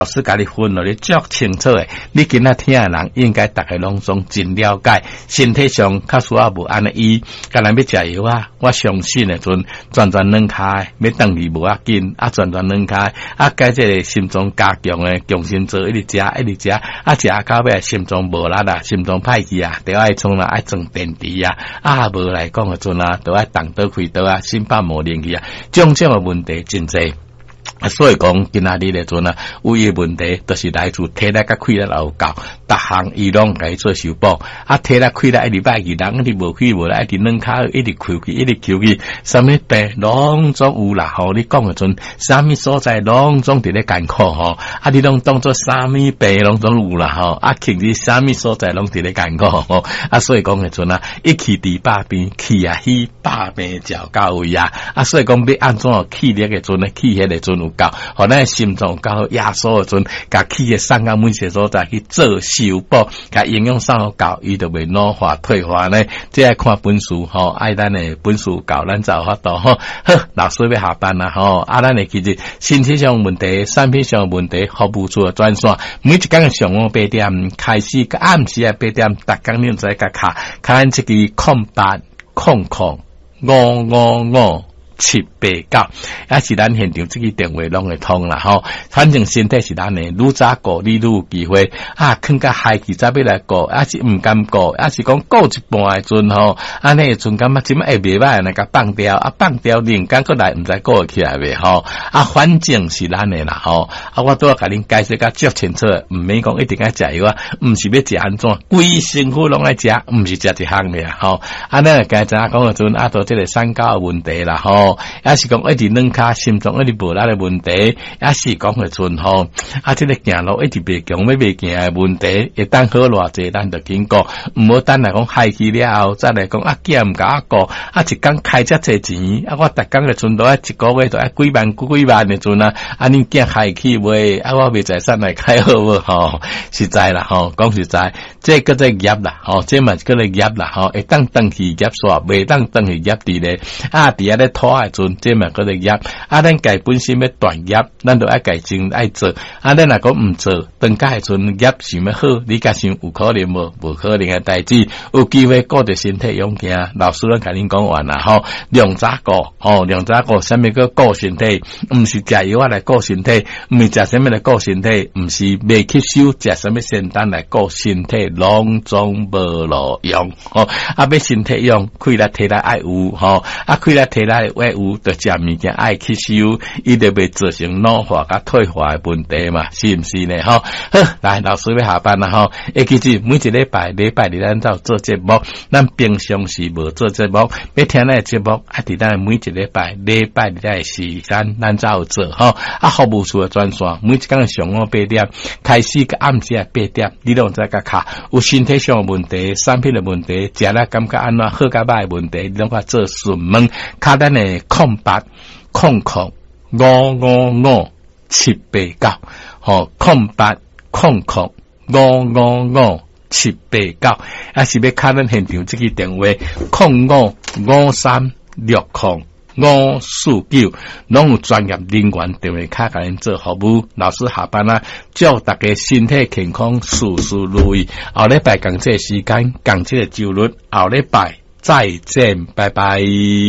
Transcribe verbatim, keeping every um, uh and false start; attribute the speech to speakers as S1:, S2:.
S1: 老师甲你分了，你足清楚诶。你今仔听诶人，应该大概拢总真了解，身体上较需要无安尼医，甲咱要食药啊。我相信诶，阵全全软开，要等于无要紧，啊全全软开，啊改这个心脏加强诶，强心做一直食，一直食，啊食到尾心脏无力啦，心脏歹去啊，都爱从啦爱装电池啊，啊无来讲诶阵啊，都爱动刀开刀啊，心瓣膜连去啊，种种诶问题真济。啊，所以讲今仔日咧阵啊，有伊问题，就是来自体力甲气力有够，逐项伊拢甲伊做修补。啊，体力气力一礼拜二人一直无去无来，一直软脚一直扣去，一直扣去，啥物病拢总有啦吼。你讲诶阵，啥物所在拢总伫咧艰苦吼。啊，你拢当做啥物病拢总有啦吼。啊，其实啥物所在拢伫咧艰苦吼。啊，所以讲诶阵啊，一气治百病，气啊喜百病照到位啊。啊，所以讲要安怎气力诶阵咧，气血诶阵有够，互咱心脏够压缩诶阵，甲气血送到每一个所在去做修补，甲营养送好够，伊就袂老化退化呢。这爱看本事吼，爱咱诶本事够，咱才有法度吼。好，老师要下班啦吼，啊，咱诶其实身体上问题、产品上问题，服务处诶专线，每一工诶上午八点开始，甲暗时诶八点，逐工恁在甲卡，卡咱即个空八空空五五五。七八九，也是咱现场这个电话拢会通啦吼。反正身体是咱的，愈早顾你愈有机会啊！囥甲海气早要来顾，也是毋甘顾，也是讲顾一半诶阵吼，安尼诶阵感觉即摆会袂歹，来甲放掉，啊放掉另间过来，毋知顾起来袂吼。啊，反正是咱的啦吼。啊，我都要甲恁解释甲足清楚，毋免讲一定爱食药啊，毋是要食安怎，规身躯拢爱食，毋是食一项尔吼。啊，咱该知影讲诶阵，啊，到即个三高诶问题啦吼。也是讲一直软脚心脏一直无力的问题，也是讲诶阵吼，啊，即、這个行路一直袂强要袂行诶问題，一旦好偌濟，咱就緊講，毋好等來講害去了後，再來講啊，囝毋甲我顧，啊，一工開遮濟錢，啊，我逐工嘅陣都啊，一個月都啊幾萬幾幾萬嘅陣啊，啊，恁囝害去袂，啊，我未財產來開好無吼，實在啦吼，講實在，這個在業啦，吼，這嘛個咧業啦，吼，會當當去業煞，袂當當去業佇咧，啊，佇遐咧拖誒陣。這嘛個個業，啊，咱家本身要斷業，咱都愛家真愛做，啊，咱若講毋做，當家迄陣業想要好，你家想有可能無？無可能嘅代志，有機會顧着身體用行，老師咱甲恁講完啦，吼，量早顧，吼，量早顧，啥物個顧身體？毋是食藥啊來顧身體，毋是食啥物來顧身體，毋是未吸收食啥物仙丹來顧身體，攏總無路用，吼，啊，要身體用，氣力體力愛有，吼，啊，氣力體力愛有。就食物件愛吸收，伊就袂造成老化甲退化嘅問題嘛，是毋是呢？吼，好，來老師要下班啦，吼，誒，其實每一禮拜禮拜日咱都做節目，咱平常時無做節目，要聽咱嘅節目，啊，伫咱每一禮拜禮拜日嘅時間，咱才有做，吼，啊，服務處嘅專線，每一工上午八點開始，個暗時啊八點，你攏在甲卡，有身體上嘅問題、產品嘅問題、食了感覺安怎好甲歹嘅問題，你攏甲做詢問，卡咱嘅空八空空五五五七八九，吼空八空空五五五七八九，還是要卡咱現場這個電話空五五三六空五四九，攏有專業人員電話卡甲恁做服務。老師下班啦，祝大家身體健康，事事如意。後禮拜講這個時間，講這個週日，後禮拜再見，拜拜。